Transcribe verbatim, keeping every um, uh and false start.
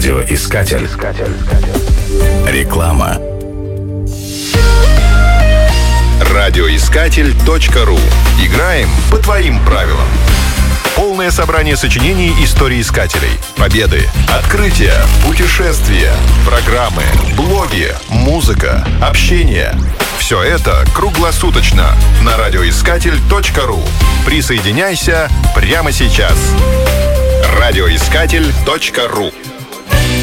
Радиоискатель. Реклама. радиоискатель точка ру. Играем по твоим правилам. Полное собрание сочинений истории искателей, победы, открытия, путешествия, программы, блоги, музыка, общение. Все это круглосуточно на радиоискатель точка ру. Присоединяйся прямо сейчас. радиоискатель точка ру.